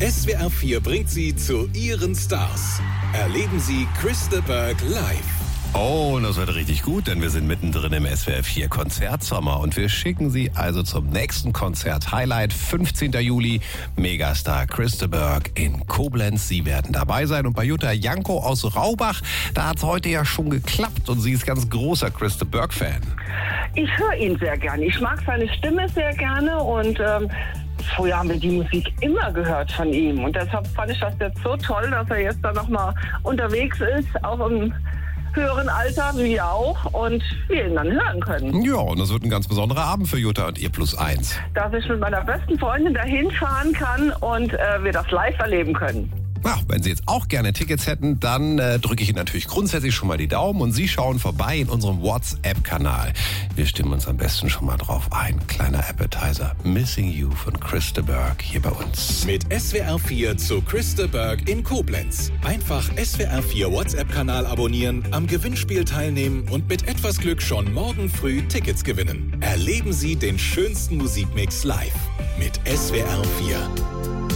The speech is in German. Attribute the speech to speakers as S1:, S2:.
S1: SWR 4 bringt Sie zu Ihren Stars. Erleben Sie Chris de Burgh live.
S2: Oh, und das wird richtig gut, denn wir sind mittendrin im SWR 4 Konzertsommer und wir schicken Sie also zum nächsten Konzert-Highlight, 15. Juli, Megastar Chris de Burgh in Koblenz. Sie werden dabei sein und bei Jutta Janko aus Raubach, da hat es heute ja schon geklappt und sie ist ganz großer Chris de Burgh-Fan.
S3: Ich höre ihn sehr gerne. Ich mag seine Stimme sehr gerne und früher haben wir die Musik immer gehört von ihm. Und deshalb fand ich das jetzt so toll, dass er jetzt da nochmal unterwegs ist, auch im höheren Alter wie wir auch, und wir ihn dann hören können.
S2: Ja, und das wird ein ganz besonderer Abend für Jutta und ihr +1.
S3: Dass ich mit meiner besten Freundin dahin fahren kann und wir das live erleben können.
S2: Ja, wenn Sie jetzt auch gerne Tickets hätten, dann drücke ich Ihnen natürlich grundsätzlich schon mal die Daumen und Sie schauen vorbei in unserem WhatsApp-Kanal. Wir stimmen uns am besten schon mal drauf ein. Kleiner Appetizer. Missing You von Chris de Burgh hier bei uns.
S1: Mit SWR 4 zu Chris de Burgh in Koblenz. Einfach SWR 4 WhatsApp-Kanal abonnieren, am Gewinnspiel teilnehmen und mit etwas Glück schon morgen früh Tickets gewinnen. Erleben Sie den schönsten Musikmix live mit SWR 4.